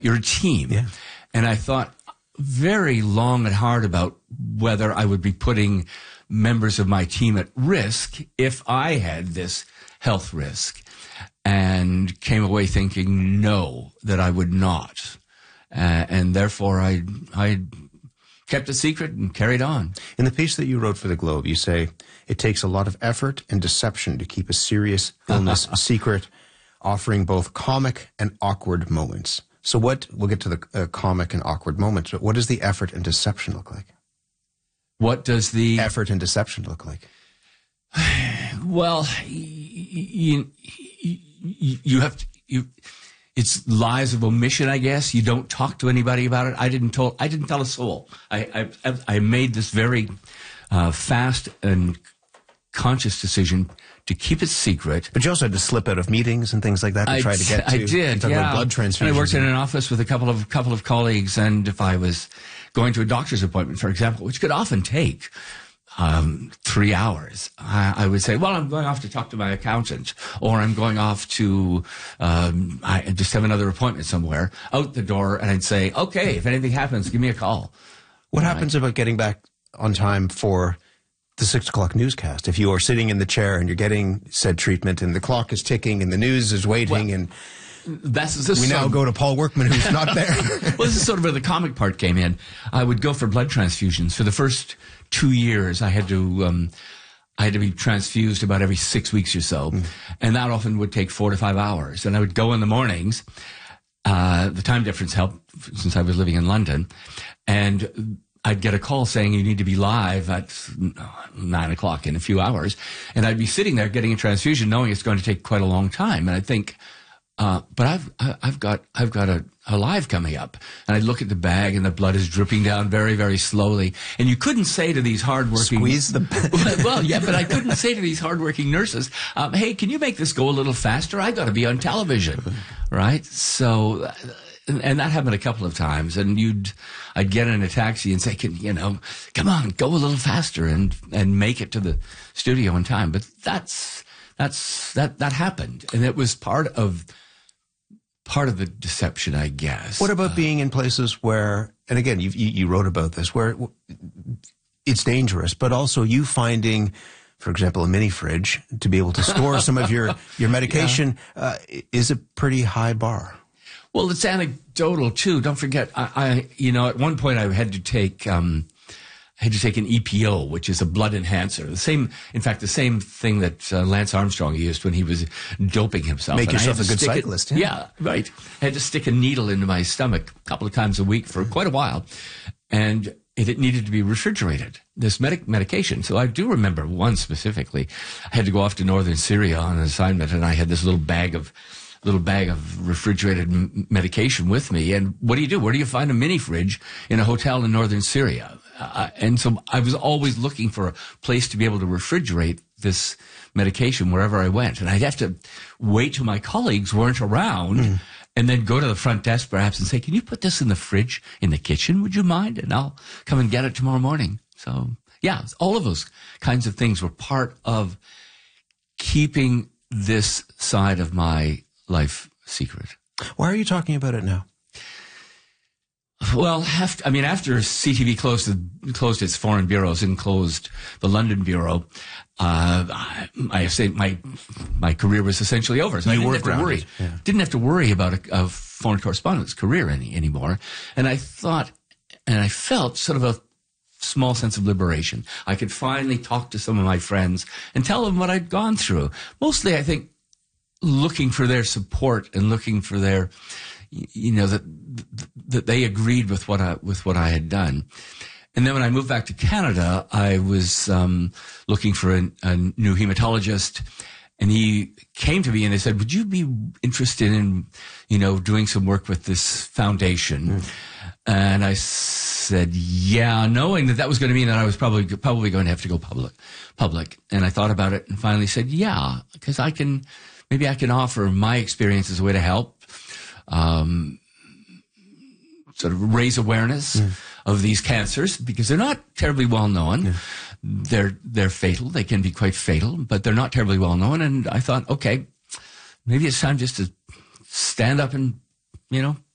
You're a team. Yeah. And I thought very long and hard about whether I would be putting members of my team at risk if I had this health risk, and came away thinking no, that I would not. And therefore I kept it secret and carried on. In the piece that you wrote for the Globe, you say, it takes a lot of effort and deception to keep a serious illness secret, offering both comic and awkward moments. So we'll get to the comic and awkward moments, but what does the effort and deception look like? What does the effort and deception look like? Well, it's lies of omission, I guess. You don't talk to anybody about it. I didn't tell a soul. I made this very fast and conscious decision to keep it secret. But you also had to slip out of meetings and things like that to try to get to. I did, about blood transfusions. And I worked in an office with a couple of colleagues, and if I was going to a doctor's appointment, for example, which could often take 3 hours, I would say, well, I'm going off to talk to my accountant, or I'm going off to, I just have another appointment somewhere, out the door, and I'd say, okay, if anything happens, give me a call. What happens about getting back on time for the 6 o'clock newscast? If you are sitting in the chair and you're getting said treatment and the clock is ticking and the news is waiting, and we now go to Paul Workman, who's not there. Well, this is sort of where the comic part came in. I would go for blood transfusions. For the first 2 years, I had to be transfused about every 6 weeks or so, and that often would take 4 to 5 hours. And I would go in the mornings. The time difference helped since I was living in London, and I'd get a call saying you need to be live at 9 o'clock in a few hours, and I'd be sitting there getting a transfusion, knowing it's going to take quite a long time, and I'd think, but I've got a live coming up, and I'd look at the bag, and the blood is dripping down very, very slowly, and you couldn't say to these hardworking squeeze the well, yeah, but I couldn't say to these hardworking nurses, hey, can you make this go a little faster? I got to be on television, right? So. And that happened a couple of times, and I'd get in a taxi and say, come on, go a little faster and make it to the studio in time. But that happened, and it was part of the deception, I guess. What about being in places where, and again, you wrote about this, where it's dangerous, but also you finding, for example, a mini fridge to be able to store some of your medication is a pretty high bar. Well, it's anecdotal too. Don't forget, I at one point I had to take an EPO, which is a blood enhancer. The same thing that Lance Armstrong used when he was doping himself. Make yourself a good cyclist. Yeah, right. I had to stick a needle into my stomach a couple of times a week for quite a while, and it needed to be refrigerated, this medication. So I do remember one specifically. I had to go off to northern Syria on an assignment, and I had this little bag of refrigerated medication with me. And what do you do? Where do you find a mini fridge in a hotel in northern Syria? And so I was always looking for a place to be able to refrigerate this medication wherever I went. And I'd have to wait till my colleagues weren't around and then go to the front desk perhaps and say, can you put this in the fridge in the kitchen? Would you mind? And I'll come and get it tomorrow morning. So yeah, all of those kinds of things were part of keeping this side of my life secret. Why are you talking about it now? Well, after CTV closed its foreign bureaus and closed the London bureau, I say my career was essentially over. So I didn't have to worry. Yeah. Didn't have to worry about a foreign correspondence career anymore. And I thought, and I felt sort of a small sense of liberation. I could finally talk to some of my friends and tell them what I'd gone through. Mostly, I think, looking for their support and looking for their, that they agreed with what I had done. And then when I moved back to Canada, I was looking for a new hematologist, and he came to me and they said, "Would you be interested in, doing some work with this foundation?" And I said, "Yeah," knowing that was going to mean that I was probably going to have to go public. And I thought about it and finally said, "Yeah," because maybe I can offer my experience as a way to help, sort of raise awareness of these cancers, because they're not terribly well known. Yeah. They're fatal. They can be quite fatal, but they're not terribly well known. And I thought, okay, maybe it's time just to stand up and,